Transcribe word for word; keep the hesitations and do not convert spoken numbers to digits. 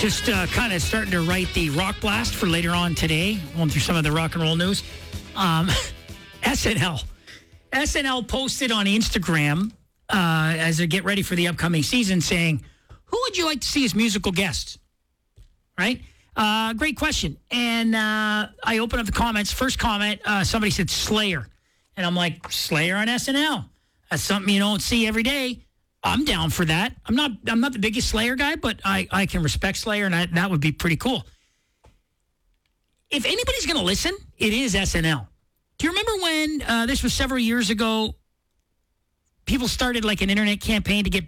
Just uh, kind of starting to write the rock blast for later on today. Going through some of the rock and roll news. Um, S N L. S N L posted on Instagram uh, as they get ready for the upcoming season saying, who would you like to see as musical guests? Right? Uh, great question. And uh, I open up the comments. First comment, uh, somebody said Slayer. And I'm like, Slayer on S N L? That's something you don't see every day. I'm down for that. I'm not I'm not the biggest Slayer guy, but I, I can respect Slayer, and I, that would be pretty cool. If anybody's going to listen, it is S N L. Do you remember when, uh, this was several years ago, people started like an internet campaign to get